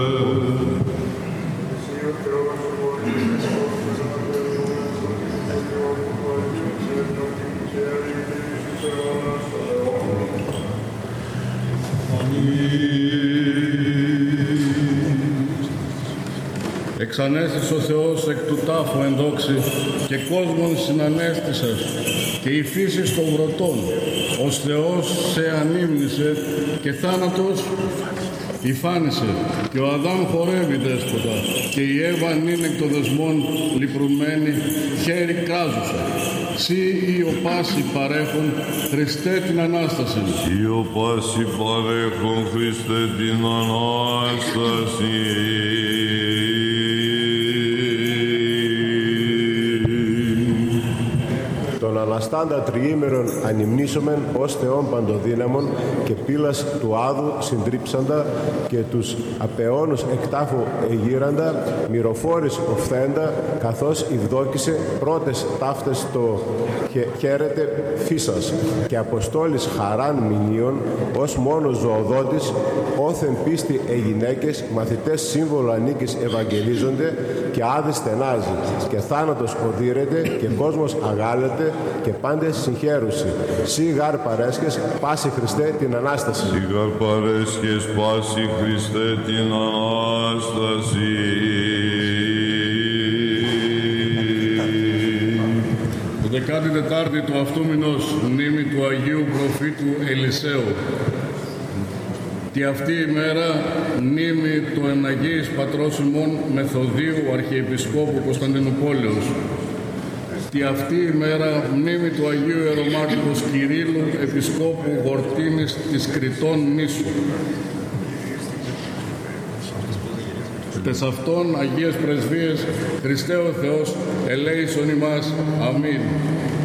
Εξανέστης ο Θεός εκ του τάφου ενδόξη και κόσμον συνανέστησας και η φύση των βρωτών. Ως Θεός σε ανήμνησε και θάνατος υφάνισε και ο Αδάμ χορεύει δέσποτα και η Εύα είναι εκ των δεσμών λυπρουμένη χέρι κράζουσα. Συ ή ο πάση παρέχον Χριστέ την Ανάσταση. Ή ο πάση παρέχον Χριστέ την Ανάσταση. Τον αναστάντα τριήμερον ανυμνήσομεν ως Θεόν παντοδύναμον και πύλας του Άδου συντρίψαντα και τους απεώνους εκτάφου εγείραντα, μυροφόρης οφθέντα, καθώς ευδόκησε πρώτες ταύτες το χαίρετε φύσας και αποστόλης χαράν μηνύων ως μόνος ζωοδότης, όθεν πίστη γυναίκες, μαθητές σύμβολο ανήκεις ευαγγελίζονται και άδη στενάζει και θάνατος οδύρεται και κόσμος αγάλεται και πάντες συγχαίρουσι. Σι γάρ παρέσχες πάση Χριστέ την Ανάσταση. Σι γάρ παρέσχες πάση Χριστέ την Ανάσταση. Το 14η του αυτού μηνός μνήμη του Αγίου Προφήτου Ελισαίου. Τι αυτή η μέρα μνήμη του εναγίης πατρός ημών Μεθοδίου Αρχιεπισκόπου Κωνσταντινουπόλεως. Τι αυτή η μέρα μνήμη του Αγίου Ιερομάρτυρος Κυρίλλου Επισκόπου Γορτίνης της Κρητών Νήσου. Τες αυτών Αγίες Πρεσβείες Χριστέ ο Θεός ελέησον ημάς. Αμήν.